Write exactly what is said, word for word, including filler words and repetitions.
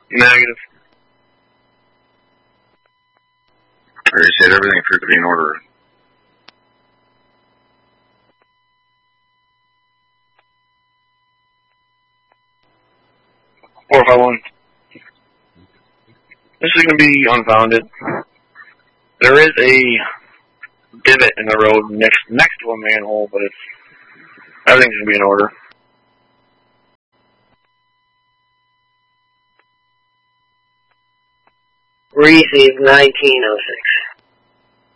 Negative. I already said everything appeared to be in order. Four five one. This is going to be unfounded. There is a divot in the road next next to a manhole, but it's everything's going to be in order. Receive nineteen oh six.